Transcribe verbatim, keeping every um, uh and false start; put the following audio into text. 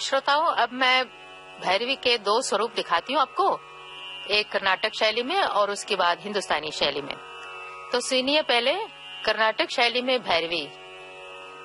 श्रोताओं, अब मैं भैरवी के दो स्वरूप दिखाती हूँ आपको, एक कर्नाटक शैली में और उसके बाद हिंदुस्तानी शैली में। तो सुनिए पहले कर्नाटक शैली में भैरवी।